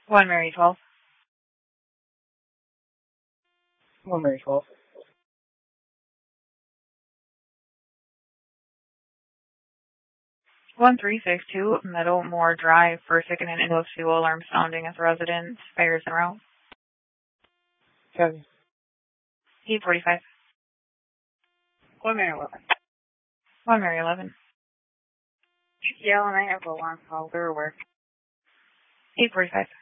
1 Mary 12. 1 Mary 12. 1362 Meadowmore Drive, for second and endless fuel alarm sounding at the residence. Fires en route. Copy. 845. 1 Mary 11. 1 Mary 11. Yeah, and I have a alarm call. They're aware. 845.